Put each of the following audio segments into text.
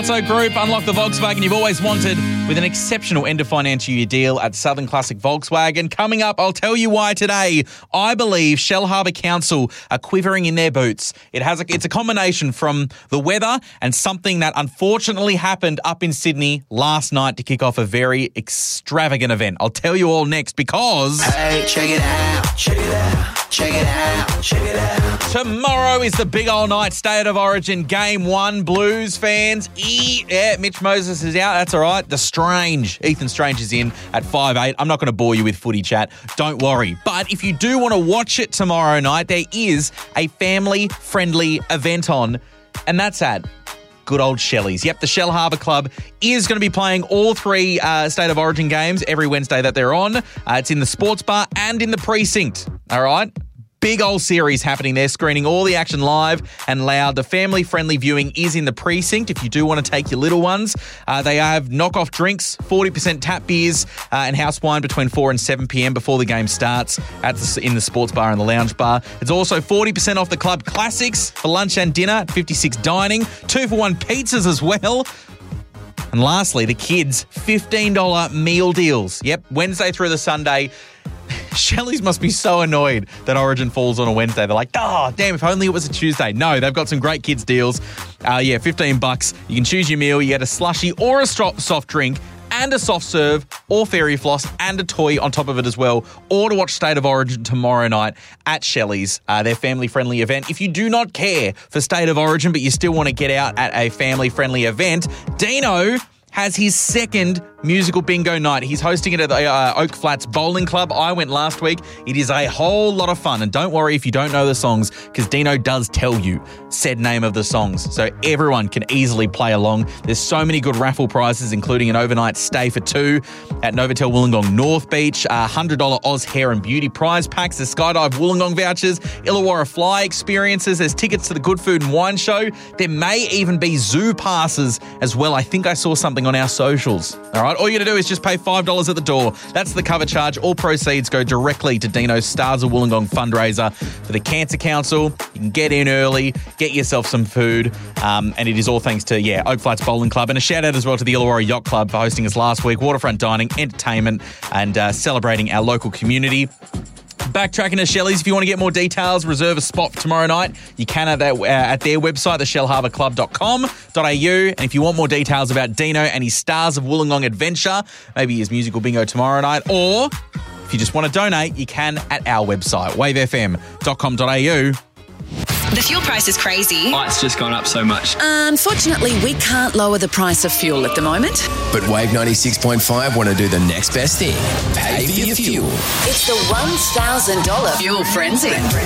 Group, unlock the Volkswagen you've always wanted with an exceptional end of financial year deal at Southern Classic Volkswagen. Coming up, I'll tell you why today I believe Shellharbour Council are quivering in their boots. It's a combination from the weather and something that unfortunately happened up in Sydney last night to kick off a very extravagant event. I'll tell you all next because... Hey, check it out, check it out. Check it out, check it out. Tomorrow is the big old night, State of Origin, Game 1, Blues fans. Yeah, Mitch Moses is out, that's all right. Ethan Strange is in at 5'8". I'm not going to bore you with footy chat, don't worry. But if you do want to watch it tomorrow night, there is a family-friendly event on, and that's at good old Shelley's. Yep, the Shellharbour Club is going to be playing all three State of Origin games every Wednesday that they're on. It's in the sports bar and in the precinct, all right? Big old series happening there, screening all the action live and loud. The family-friendly viewing is in the precinct if you do want to take your little ones. They have knock-off drinks, 40% tap beers and house wine between 4 and 7 p.m. before the game starts in the sports bar and the lounge bar. It's also 40% off the club classics for lunch and dinner at 56 Dining, 2-for-1 pizzas as well. And lastly, the kids, $15 meal deals. Yep, Wednesday through the Sunday. Shelley's must be so annoyed that Origin falls on a Wednesday. They're like, oh, damn, if only it was a Tuesday. No, they've got some great kids deals. $15. You can choose your meal. You get a slushie or a soft drink and a soft serve or fairy floss and a toy on top of it as well, or to watch State of Origin tomorrow night at Shelley's, their family-friendly event. If you do not care for State of Origin but you still want to get out at a family-friendly event, Dino has his second musical bingo night. He's hosting it at the Oak Flats Bowling Club. I went last week. It is a whole lot of fun. And don't worry if you don't know the songs, because Dino does tell you said name of the songs. So everyone can easily play along. There's so many good raffle prizes, including an overnight stay for two at Novotel Wollongong North Beach, $100 Oz Hair and Beauty prize packs, the Skydive Wollongong vouchers, Illawarra Fly experiences, there's tickets to the Good Food and Wine Show. There may even be zoo passes as well. I think I saw something on our socials. All right, all you got to do is just pay $5 at the door. That's the cover charge. All proceeds go directly to Dino's Stars of Wollongong fundraiser for the Cancer Council. You can get in early, get yourself some food, and it is all thanks to, Oak Flats Bowling Club. And a shout out as well to the Illawarra Yacht Club for hosting us last week. Waterfront dining, entertainment, and celebrating our local community. Backtracking to Shelley's, if you want to get more details, reserve a spot for tomorrow night, you can at their website, theshellharbourclub.com.au. And if you want more details about Dino and his Stars of Wollongong adventure, maybe his musical bingo tomorrow night, or if you just want to donate, you can at our website, wavefm.com.au. The fuel price is crazy. Oh, it's just gone up so much. Unfortunately, we can't lower the price of fuel at the moment. But Wave 96.5 want to do the next best thing. Pay for your fuel. It's the $1,000 fuel frenzy.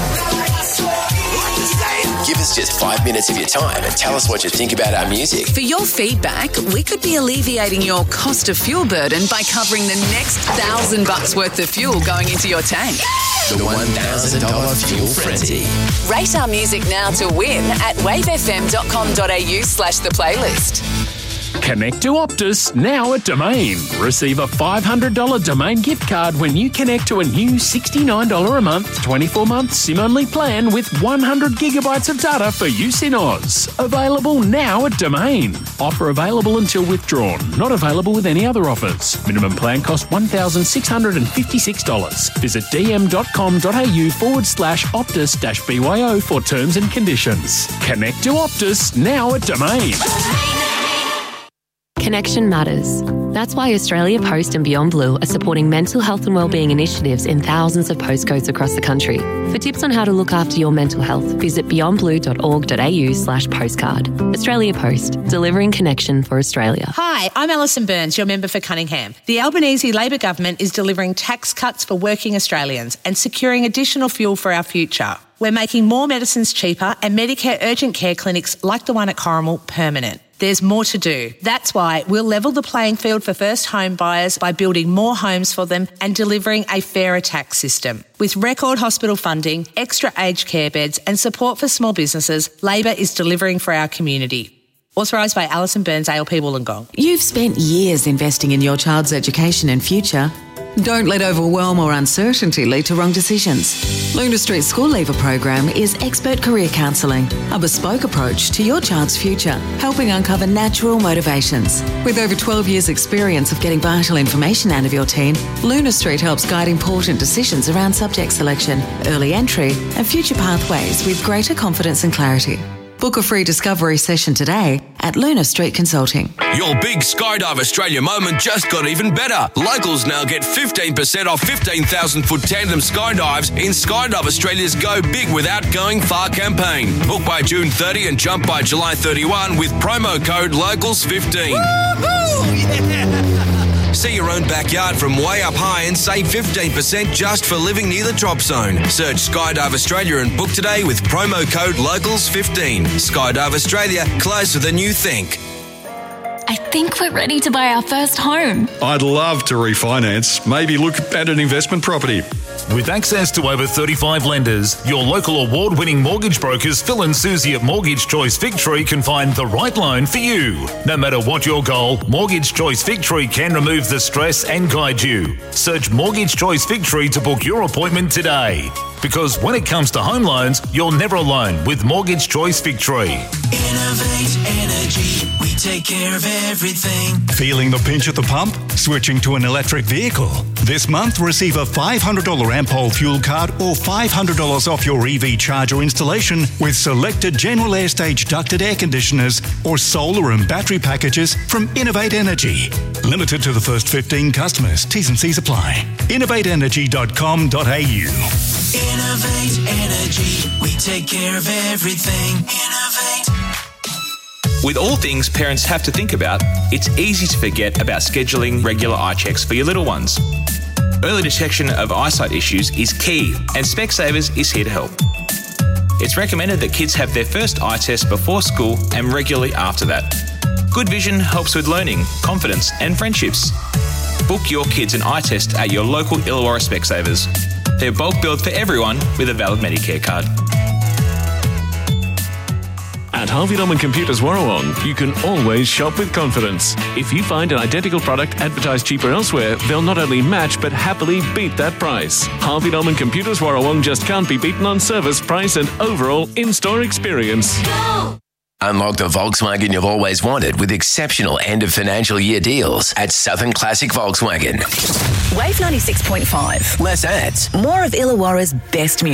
Give us just 5 minutes of your time and tell us what you think about our music. For your feedback, we could be alleviating your cost of fuel burden by covering the next $1,000 worth of fuel going into your tank. The $1,000 Fuel Frenzy. Rate our music now to win at wavefm.com.au/the playlist. Connect to Optus now at Domain. Receive a $500 Domain gift card when you connect to a new $69 a month, 24-month SIM-only plan with 100 gigabytes of data for use in Oz. Available now at Domain. Offer available until withdrawn. Not available with any other offers. Minimum plan cost $1,656. Visit dm.com.au/Optus-BYO for terms and conditions. Connect to Optus now at Domain. Connection matters. That's why Australia Post and Beyond Blue are supporting mental health and wellbeing initiatives in thousands of postcodes across the country. For tips on how to look after your mental health, visit beyondblue.org.au/postcard. Australia Post, delivering connection for Australia. Hi, I'm Alison Burns, your member for Cunningham. The Albanese Labor government is delivering tax cuts for working Australians and securing additional fuel for our future. We're making more medicines cheaper and Medicare urgent care clinics like the one at Corrimal permanent. There's more to do. That's why we'll level the playing field for first home buyers by building more homes for them and delivering a fairer tax system. With record hospital funding, extra aged care beds and support for small businesses, Labor is delivering for our community. Authorised by Alison Burns, ALP Wollongong. You've spent years investing in your child's education and future. Don't let overwhelm or uncertainty lead to wrong decisions. Luna Street School Leaver program is expert career counselling, a bespoke approach to your child's future, helping uncover natural motivations. With over 12 years' experience of getting vital information out of your teen, Luna Street helps guide important decisions around subject selection, early entry, and future pathways with greater confidence and clarity. Book a free discovery session today at Luna Street Consulting. Your big Skydive Australia moment just got even better. Locals now get 15% off 15,000-foot tandem skydives in Skydive Australia's Go Big Without Going Far campaign. Book by June 30 and jump by July 31 with promo code LOCALS15. Woohoo! Yeah! See your own backyard from way up high and save 15% just for living near the drop zone. Search Skydive Australia and book today with promo code LOCALS15. Skydive Australia, closer than you think. I think we're ready to buy our first home. I'd love to refinance. Maybe look at an investment property. With access to over 35 lenders, your local award-winning mortgage brokers Phil and Susie at Mortgage Choice Victory can find the right loan for you. No matter what your goal, Mortgage Choice Victory can remove the stress and guide you. Search Mortgage Choice Victory to book your appointment today. Because when it comes to home loans, you're never alone with Mortgage Choice Victory. Innovate Energy. We take care of everything. Feeling the pinch at the pump? Switching to an electric vehicle? This month, receive a $500 Ampol fuel card or $500 off your EV charger installation with selected General Air Stage ducted air conditioners or solar and battery packages from Innovate Energy. Limited to the first 15 customers. T's and C's apply. innovateenergy.com.au. Innovate Energy. We take care of everything. Innovate. With all things parents have to think about, it's easy to forget about scheduling regular eye checks for your little ones. Early detection of eyesight issues is key, and Specsavers is here to help. It's recommended that kids have their first eye test before school and regularly after that. Good vision helps with learning, confidence, and friendships. Book your kids an eye test at your local Illawarra Specsavers. They're bulk billed for everyone with a valid Medicare card. At Harvey Norman Computers Warrawong, you can always shop with confidence. If you find an identical product advertised cheaper elsewhere, they'll not only match but happily beat that price. Harvey Norman Computers Warrawong just can't be beaten on service, price and overall in-store experience. Go! Unlock the Volkswagen you've always wanted with exceptional end of financial year deals at Southern Classic Volkswagen. Wave 96.5. Less ads. More of Illawarra's best music.